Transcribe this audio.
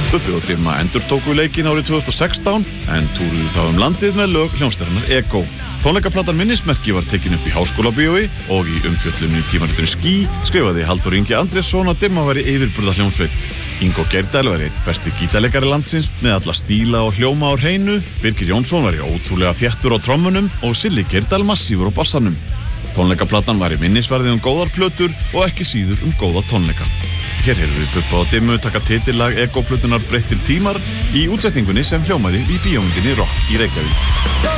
Bubbi og Dimma endurtóku leikinn árið 2016 en túruðu þá landið með lög hljómsveitarinnar Ego. Tónleikaplatan Minnismerki var tekin upp í Háskólabíói og í umfjöllun í tímaritinu Skí skrifaði Halldór Ingi Andrésson að Dimma væri yfirburða hljómsveit. Ingo Geirdal var einn besti gítarleikari landsins með alla stíla og hljóma á hreinu, Birgir Jónsson var ótrúlega þéttur á trommunum og Silli Geirdal massífur á bassanum. Tónleikaplatan var í minnisvarði góðar plötur og ekki síður góða tónleika. Hér heyrðum við Bubba og Dimmu taka titillag Ego-plötunar Breyttir tímar í útsetningunni sem hljómaði í bíómyndinni Rock í Reykjavík.